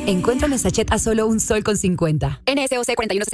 Encuentra los sachets a solo $1.50. NSOC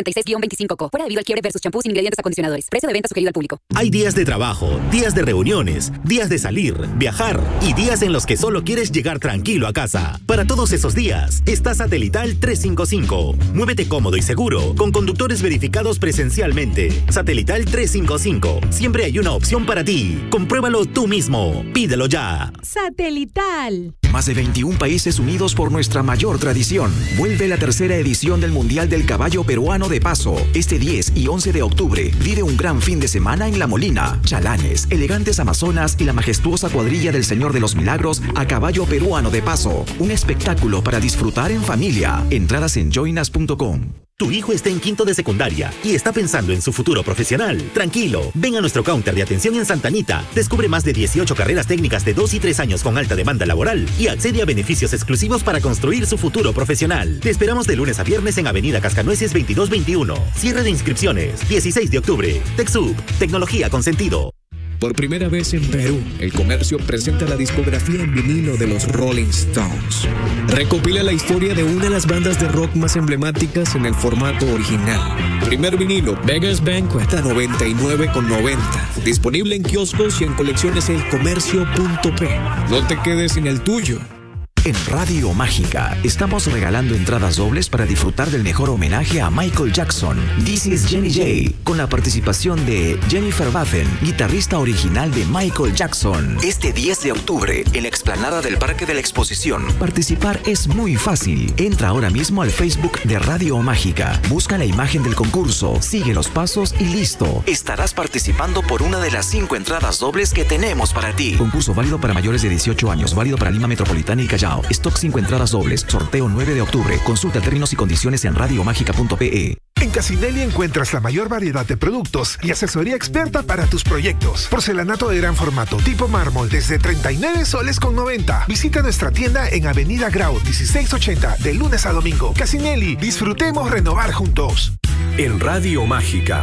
4166-25 fuera debido al quiebre versus champús sin ingredientes acondicionadores. Precio de venta sugerido al público. Hay días de trabajo, días de reuniones, días de salir, viajar y días en los que solo quieres llegar tranquilo a casa. Para todos esos días, está Satelital 355. Muévete cómodo y seguro con conductores verificados presencialmente. Satelital 355. Siempre hay una opción para ti. Compruébalo tú mismo. Pídelo ya. Satelital. Más de 21 países unidos por nuestra mayor tradición. Vuelve la tercera edición del Mundial del Caballo Peruano de Paso. Este 10 y 11 de octubre vive un gran fin de semana en La Molina. Chalanes, elegantes amazonas y la majestuosa cuadrilla del Señor de los Milagros a caballo peruano de Paso. Un espectáculo para disfrutar en familia. Entradas en joinas.com. Tu hijo está en quinto de secundaria y está pensando en su futuro profesional. Tranquilo, ven a nuestro counter de atención en Santa Anita. Descubre más de 18 carreras técnicas de 2 y 3 años con alta demanda laboral y accede a beneficios exclusivos para construir su futuro profesional. Te esperamos de lunes a viernes en Avenida Cascanueces 2221. Cierre de inscripciones, 16 de octubre. TechSoup, tecnología con sentido. Por primera vez en Perú, el comercio presenta la discografía en vinilo de los Rolling Stones. Recopila la historia de una de las bandas de rock más emblemáticas en el formato original. Primer vinilo, Vegas Banquet, a $99,90. Disponible en kioscos y en colecciones elcomercio.p. No te quedes sin el tuyo. En Radio Mágica estamos regalando entradas dobles para disfrutar del mejor homenaje a Michael Jackson. This is Jenny J, con la participación de Jennifer Batten, guitarrista original de Michael Jackson. Este 10 de octubre, en la explanada del Parque de la Exposición. Participar es muy fácil. Entra ahora mismo al Facebook de Radio Mágica. Busca la imagen del concurso, sigue los pasos y listo. Estarás participando por una de las 5 entradas dobles que tenemos para ti. Concurso válido para mayores de 18 años, válido para Lima Metropolitana y Callao. Stock 5 entradas dobles. Sorteo 9 de octubre. Consulta términos y condiciones en radiomágica.pe. En Casinelli encuentras la mayor variedad de productos y asesoría experta para tus proyectos. Porcelanato de gran formato tipo mármol desde 39 soles con 90. Visita nuestra tienda en Avenida Grau 1680 de lunes a domingo. Casinelli, disfrutemos renovar juntos. En Radio Mágica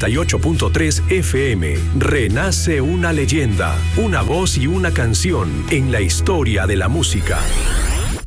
88.3 FM renace una leyenda, una voz y una canción en la historia de la música.